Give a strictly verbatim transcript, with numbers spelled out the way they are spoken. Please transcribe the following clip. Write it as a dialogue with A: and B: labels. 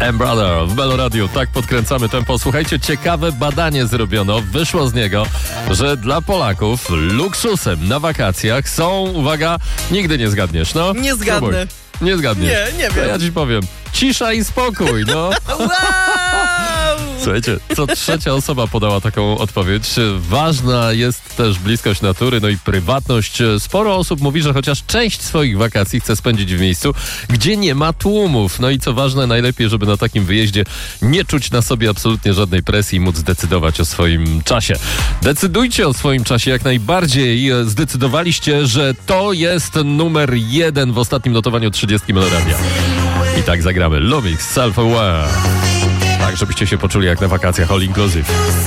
A: M Brother w Meloradiu. Tak podkręcamy tempo. Słuchajcie, ciekawe badanie zrobiono. Wyszło z niego, że dla Polaków luksusem na wakacjach są, uwaga, nigdy nie zgadniesz, no.
B: Nie zgadnę.
A: Spróbuj. Nie zgadniesz.
B: Nie, nie
A: To
B: wiem.
A: ja ci powiem. Cisza i spokój, no.
B: Wow!
A: Słuchajcie, co trzecia osoba podała taką odpowiedź. Ważna jest też bliskość natury, no i prywatność. Sporo osób mówi, że chociaż część swoich wakacji chce spędzić w miejscu, gdzie nie ma tłumów. No i co ważne, najlepiej, żeby na takim wyjeździe nie czuć na sobie absolutnie żadnej presji i móc decydować o swoim czasie. Decydujcie o swoim czasie jak najbardziej. Zdecydowaliście, że to jest numer jeden w ostatnim notowaniu trzydziestki Meloradia. I tak zagramy Lumix, Self-Aware. Tak, żebyście się poczuli jak na wakacjach all inclusive.